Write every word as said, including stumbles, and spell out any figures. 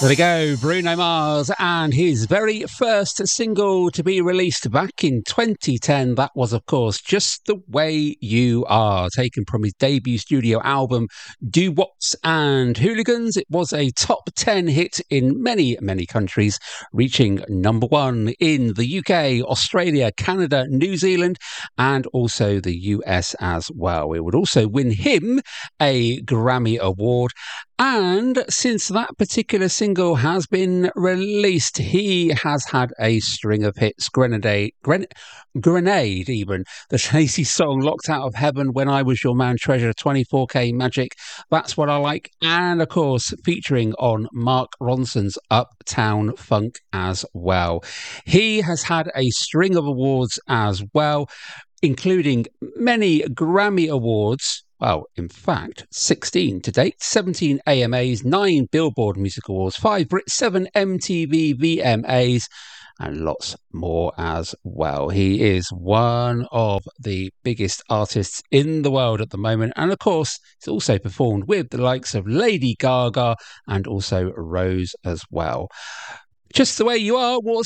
There we go, Bruno Mars and his very first single to be released back in twenty ten. That was, of course, Just the Way You Are, taken from his debut studio album, Do Wots and Hooligans. It was a top ten hit in many, many countries, reaching number one in the U K, Australia, Canada, New Zealand, and also the U S as well. It would also win him a Grammy Award. And since that particular single has been released, he has had a string of hits. Grenade, Gren- Grenade even. The Tracy song, Locked Out of Heaven, When I Was Your Man, Treasure, twenty-four K Magic, That's What I Like. And of course, featuring on Mark Ronson's Uptown Funk as well. He has had a string of awards as well, including many Grammy Awards. Well, in fact, sixteen to date, seventeen A M As, nine Billboard Music Awards, five Brit, seven M T V V M As, and lots more as well. He is one of the biggest artists in the world at the moment. And of course, he's also performed with the likes of Lady Gaga and also Rose as well. Just the Way You Are was